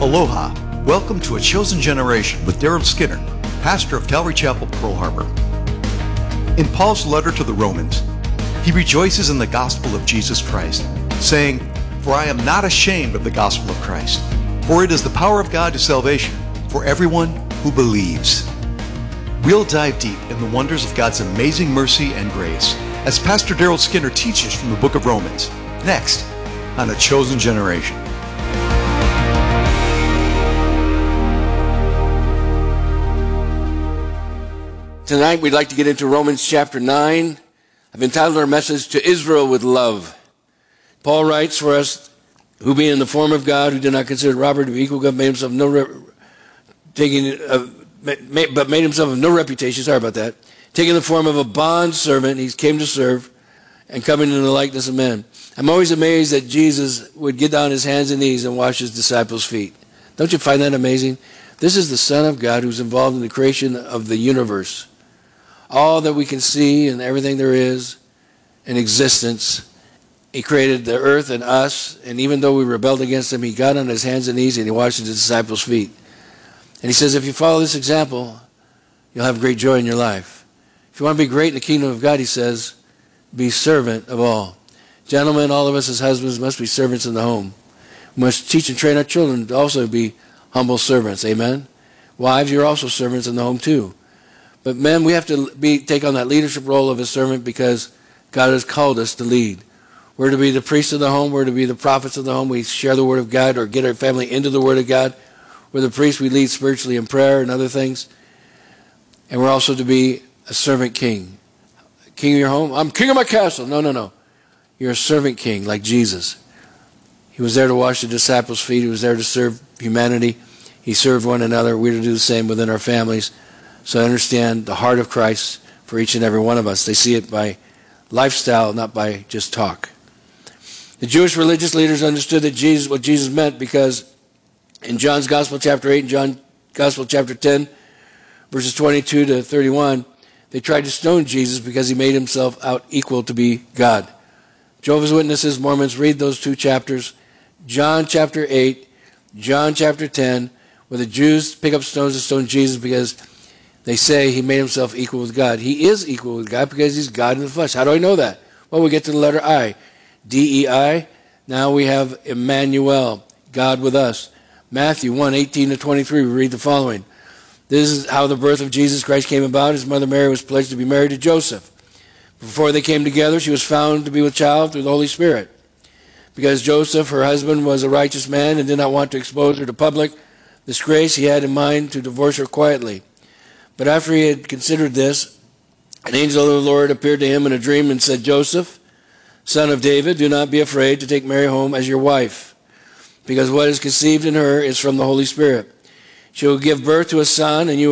Aloha. Welcome to A Chosen Generation with Daryl Skinner, pastor of Calvary Chapel, Pearl Harbor. In Paul's letter to the Romans, he rejoices in the gospel of Jesus Christ, saying, "For I am not ashamed of the gospel of Christ, for it is the power of God to salvation for everyone who believes." We'll dive deep in the wonders of God's amazing mercy and grace as Pastor Daryl Skinner teaches from the book of Romans, next on A Chosen Generation. Tonight we'd like to get into Romans chapter 9. I've entitled our message, "To Israel with Love." Paul writes for us, "Who being in the form of God, who did not consider robbery to be equal with God, made himself but made himself of no reputation," sorry about that, "taking the form of a bond servant, he came to serve, and coming in the likeness of men." I'm always amazed that Jesus would get down his hands and knees and wash his disciples' feet. Don't you find that amazing? This is the Son of God who's involved in the creation of the universe. All that we can see and everything there is in existence. He created the earth and us, and even though we rebelled against him, he got on his hands and knees and he washed his disciples' feet. And he says, if you follow this example, you'll have great joy in your life. If you want to be great in the kingdom of God, he says, be servant of all. Gentlemen, all of us as husbands must be servants in the home. We must teach and train our children to also be humble servants. Amen? Wives, you're also servants in the home too. But men, we have to take on that leadership role of a servant because God has called us to lead. We're to be the priests of the home. We're to be the prophets of the home. We share the word of God or get our family into the word of God. We're the priests. We lead spiritually in prayer and other things. And we're also to be a servant king. King of your home? I'm king of my castle. No. You're a servant king like Jesus. He was there to wash the disciples' feet. He was there to serve humanity. He served one another. We're to do the same within our families. So I understand the heart of Christ for each and every one of us. They see it by lifestyle, not by just talk. The Jewish religious leaders understood that what Jesus meant because in John's Gospel chapter 8 and John's Gospel chapter 10, verses 22 to 31, they tried to stone Jesus because he made himself out equal to be God. Jehovah's Witnesses, Mormons, read those two chapters, John chapter 8, John chapter 10, where the Jews pick up stones to stone Jesus because they say he made himself equal with God. He is equal with God because he's God in the flesh. How do I know that? Well, we get to the letter I. D-E-I. Now we have Emmanuel, God with us. Matthew 1:18 to 23, we read the following. This is how the birth of Jesus Christ came about. His mother Mary was pledged to be married to Joseph. Before they came together, she was found to be with child through the Holy Spirit. Because Joseph, her husband, was a righteous man and did not want to expose her to public disgrace, he had in mind to divorce her quietly. But after he had considered this, an angel of the Lord appeared to him in a dream and said, "Joseph, son of David, do not be afraid to take Mary home as your wife, because what is conceived in her is from the Holy Spirit. She will give birth to a son, and you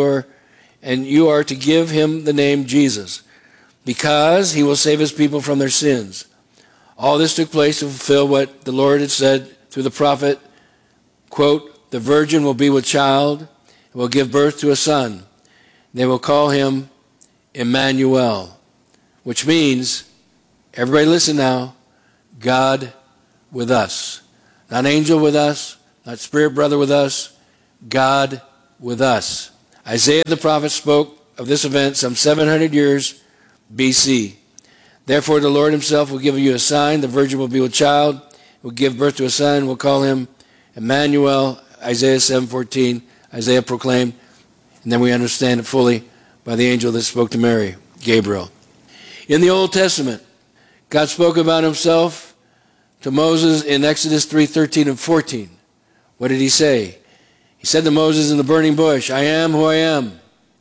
are to give him the name Jesus, because he will save his people from their sins." All this took place to fulfill what the Lord had said through the prophet, quote, "The virgin will be with child and will give birth to a son. They will call him Emmanuel," which means, everybody listen now, God with us. Not angel with us, not spirit brother with us, God with us. Isaiah the prophet spoke of this event some 700 years BC. "Therefore the Lord himself will give you a sign. The virgin will be with child, will give birth to a son, will call him Emmanuel," Isaiah 7:14, Isaiah proclaimed. And then we understand it fully by the angel that spoke to Mary, Gabriel. In the Old Testament, God spoke about himself to Moses in Exodus 3:13 and 14. What did he say? He said to Moses in the burning bush, "I am who I am."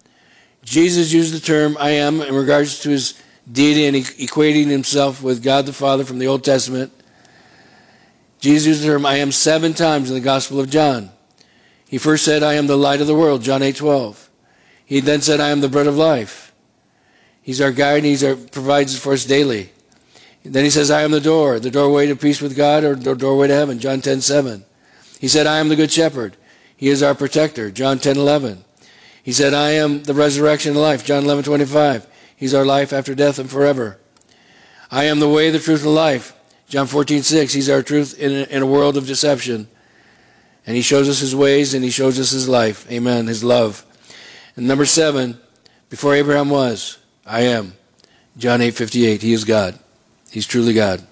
Jesus used the term "I am" in regards to his deity and equating himself with God the Father from the Old Testament. Jesus used the term "I am" 7 times in the Gospel of John. He first said, "I am the light of the world," John 8:12. He then said, "I am the bread of life." He's our guide and he provides for us daily. And then he says, "I am the doorway to peace with God," or the doorway to heaven, John 10:7. He said, "I am the good shepherd." He is our protector, John 10:11. He said, "I am the resurrection and life," John 11:25. He's our life after death and forever. "I am the way, the truth, and the life," John 14:6. He's our truth in a world of deception. And he shows us his ways, and he shows us his life. Amen, his love. And number 7, before Abraham was, I am. John 8:58, he is God. He's truly God.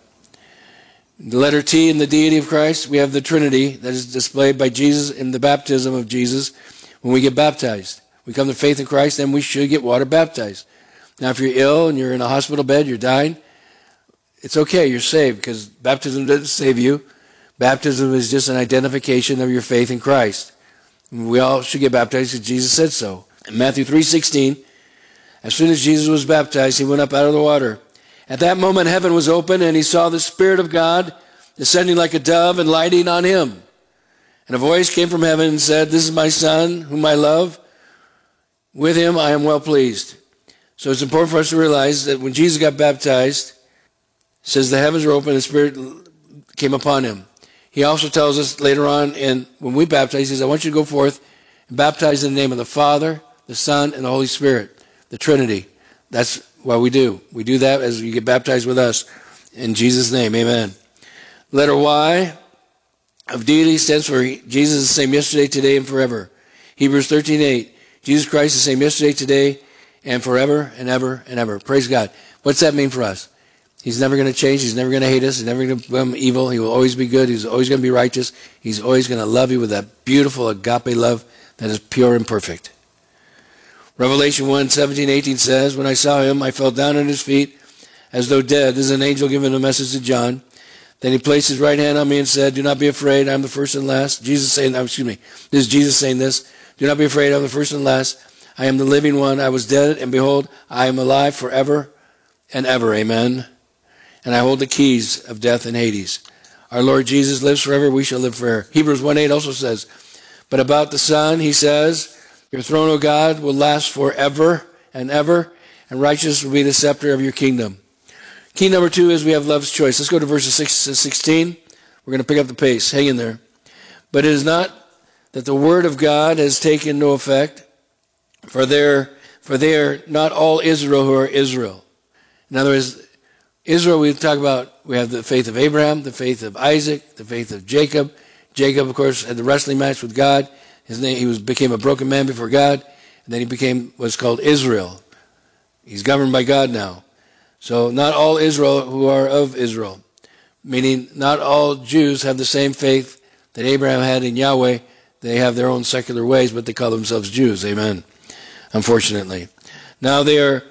The letter T in the deity of Christ, we have the Trinity that is displayed by Jesus in the baptism of Jesus when we get baptized. We come to faith in Christ, then we should get water baptized. Now, if you're ill and you're in a hospital bed, you're dying, it's okay, you're saved, because baptism doesn't save you. Baptism is just an identification of your faith in Christ. We all should get baptized because Jesus said so. In Matthew 3:16, as soon as Jesus was baptized, he went up out of the water. At that moment, heaven was open, and he saw the Spirit of God descending like a dove and lighting on him. And a voice came from heaven and said, "This is my Son, whom I love. With him I am well pleased." So it's important for us to realize that when Jesus got baptized, it says the heavens were open and the Spirit came upon him. He also tells us later on, and when we baptize, he says, "I want you to go forth and baptize in the name of the Father, the Son, and the Holy Spirit," the Trinity. That's what we do. We do that as you get baptized with us. In Jesus' name, amen. Letter Y of deity stands for Jesus is the same yesterday, today, and forever. Hebrews 13:8. Jesus Christ is the same yesterday, today, and forever, and ever, and ever. Praise God. What's that mean for us? He's never going to change. He's never going to hate us. He's never going to become evil. He will always be good. He's always going to be righteous. He's always going to love you with that beautiful agape love that is pure and perfect. Revelation 1:17-18 says, "When I saw him, I fell down at his feet as though dead." This is an angel giving a message to John. Then he placed his right hand on me and said, "Do not be afraid. I am the first and last." This is Jesus saying this. "Do not be afraid. I am the first and last. I am the living one. I was dead, and behold, I am alive forever and ever." Amen. "And I hold the keys of death and Hades." Our Lord Jesus lives forever. We shall live forever. Hebrews 1:8 also says, "But about the Son, he says, your throne, O God, will last forever and ever, and righteousness will be the scepter of your kingdom." Key number 2 is we have love's choice. Let's go to verses 6 to 16. We're going to pick up the pace. Hang in there. "But it is not that the word of God has taken no effect, for they are not all Israel who are Israel." In other words, Israel, we have the faith of Abraham, the faith of Isaac, the faith of Jacob. Jacob, of course, had the wrestling match with God. Became a broken man before God, and then he became what's called Israel. He's governed by God now. So not all Israel who are of Israel, meaning not all Jews have the same faith that Abraham had in Yahweh. They have their own secular ways, but they call themselves Jews. Amen. Unfortunately. Now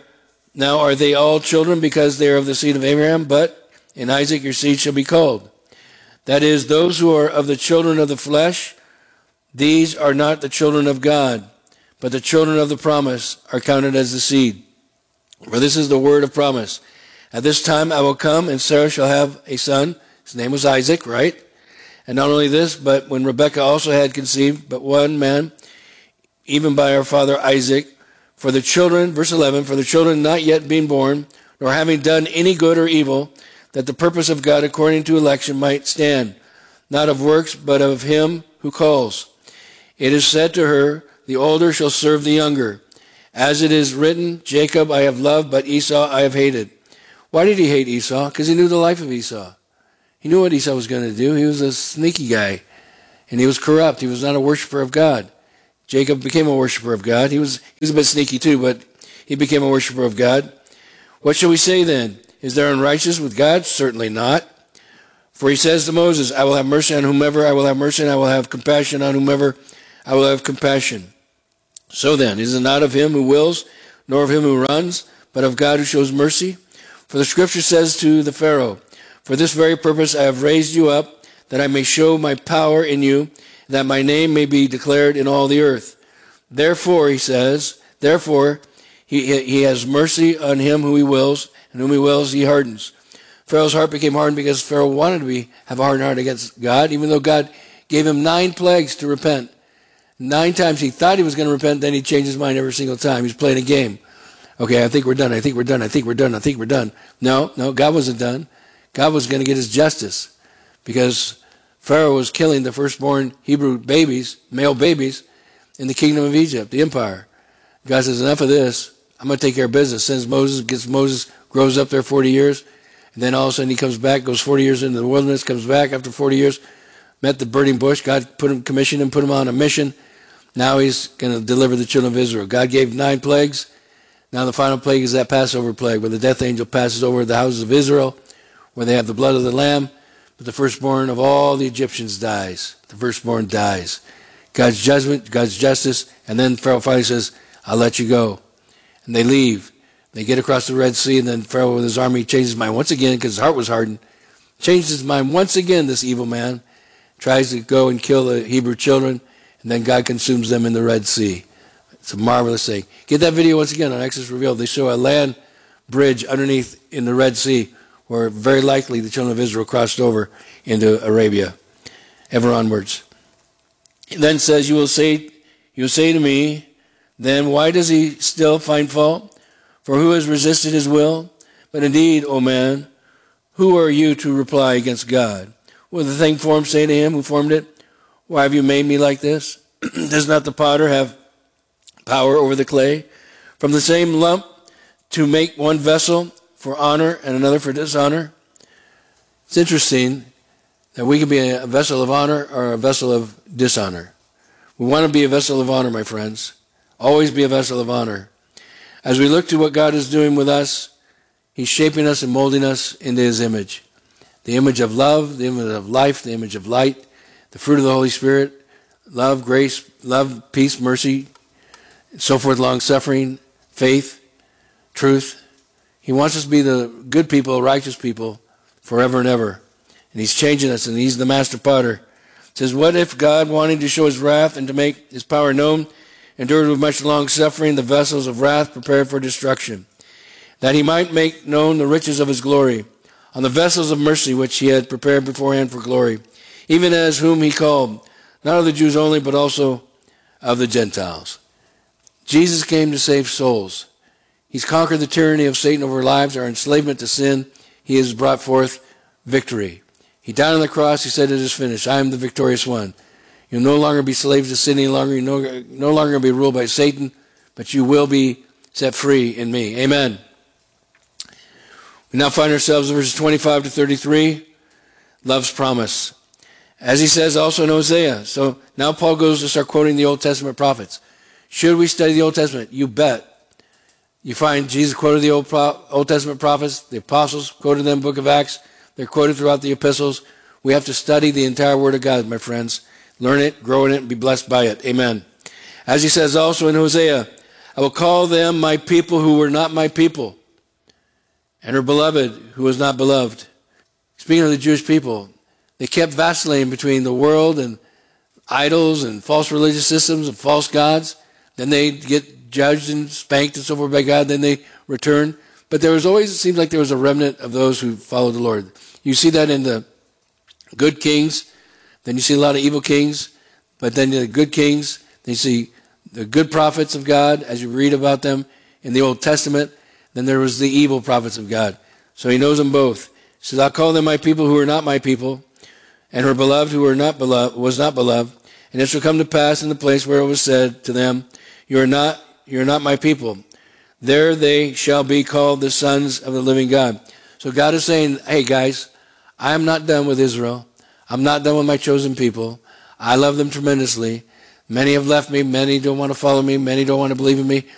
are they all children because they are of the seed of Abraham? But in Isaac your seed shall be called. That is, those who are of the children of the flesh, these are not the children of God, but the children of the promise are counted as the seed. For this is the word of promise. At this time I will come, and Sarah shall have a son. His name was Isaac, right? And not only this, but when Rebekah also had conceived but one man, even by our father Isaac, for the children, verse 11, for the children not yet being born, nor having done any good or evil, that the purpose of God according to election might stand, not of works, but of him who calls. It is said to her, the older shall serve the younger. As it is written, Jacob I have loved, but Esau I have hated. Why did he hate Esau? Because he knew the life of Esau. He knew what Esau was going to do. He was a sneaky guy, and he was corrupt. He was not a worshiper of God. Jacob became a worshiper of God. He was a bit sneaky too, but he became a worshiper of God. What shall we say then? Is there unrighteousness with God? Certainly not. For he says to Moses, I will have mercy on whomever I will have mercy, and I will have compassion on whomever I will have compassion. So then, is it not of him who wills, nor of him who runs, but of God who shows mercy? For the scripture says to the Pharaoh, for this very purpose I have raised you up, that I may show my power in you, that my name may be declared in all the earth. Therefore, he says, he has mercy on him who he wills, and whom he wills he hardens. Pharaoh's heart became hardened because Pharaoh wanted to have a hardened heart against God, even though God gave him 9 plagues to repent. 9 times he thought he was going to repent, then he changed his mind every single time. He was playing a game. Okay, I think we're done. I think we're done. I think we're done. I think we're done. No, God wasn't done. God was going to get his justice because Pharaoh was killing the firstborn Hebrew babies, male babies, in the kingdom of Egypt, the empire. God says, enough of this. I'm going to take care of business. Sends Moses, grows up there 40 years, and then all of a sudden he comes back, goes 40 years into the wilderness, comes back after 40 years, met the burning bush. God commissioned him, put him on a mission. Now he's going to deliver the children of Israel. God gave 9 plagues. Now the final plague is that Passover plague, where the death angel passes over the houses of Israel, where they have the blood of the lamb, but the firstborn of all the Egyptians dies. The firstborn dies. God's judgment, God's justice, and then Pharaoh finally says, I'll let you go. And they leave. They get across the Red Sea, and then Pharaoh with his army changes his mind once again, because his heart was hardened. Changed his mind once again, this evil man. Tries to go and kill the Hebrew children, and then God consumes them in the Red Sea. It's a marvelous thing. Get that video once again on Exodus Revealed. They show a land bridge underneath in the Red Sea, where very likely the children of Israel crossed over into Arabia, ever onwards. It then says, you will say to me, then why does he still find fault? For who has resisted his will? But indeed, O man, who are you to reply against God? Will the thing formed say to him who formed it, why have you made me like this? Does not the potter have power over the clay? From the same lump to make one vessel for honor and another for dishonor? It's interesting that we can be a vessel of honor or a vessel of dishonor. We want to be a vessel of honor, my friends. Always be a vessel of honor. As we look to what God is doing with us, he's shaping us and molding us into his image. The image of love, the image of life, the image of light, the fruit of the Holy Spirit, love, grace, love, peace, mercy, so forth, long-suffering, faith, truth. He wants us to be the good people, righteous people, forever and ever. And he's changing us, and he's the master potter. It says, what if God, wanting to show his wrath and to make his power known, endured with much long-suffering the vessels of wrath prepared for destruction, that he might make known the riches of his glory, on the vessels of mercy which he had prepared beforehand for glory, even as whom he called, not of the Jews only, but also of the Gentiles. Jesus came to save souls. He's conquered the tyranny of Satan over our lives, our enslavement to sin. He has brought forth victory. He died on the cross. He said, it is finished. I am the victorious one. You'll no longer be slaves to sin any longer. You'll no longer be ruled by Satan, but you will be set free in me. Amen. We now find ourselves in verses 25 to 33, love's promise. As he says also in Hosea. So now Paul goes to start quoting the Old Testament prophets. Should we study the Old Testament? You bet. You find Jesus quoted the Old Testament prophets, the apostles quoted them in the book of Acts. They're quoted throughout the epistles. We have to study the entire Word of God, my friends. Learn it, grow in it, and be blessed by it. Amen. As he says also in Hosea, I will call them my people who were not my people, and her beloved who was not beloved. Speaking of the Jewish people, they kept vacillating between the world and idols and false religious systems and false gods. Then they get judged and spanked and so forth by God. Then they return. But there was always, it seems like there was a remnant of those who followed the Lord. You see that in the good kings. Then you see a lot of evil kings. But then the good kings, then you see the good prophets of God as you read about them in the Old Testament. Then there was the evil prophets of God. So he knows them both. He says, I'll call them my people who are not my people, and her beloved who was not beloved. And it shall come to pass in the place where it was said to them, you are not my people. There they shall be called the sons of the living God. So God is saying, hey guys, I am not done with Israel. I'm not done with my chosen people. I love them tremendously. Many have left me. Many don't want to follow me. Many don't want to believe in me.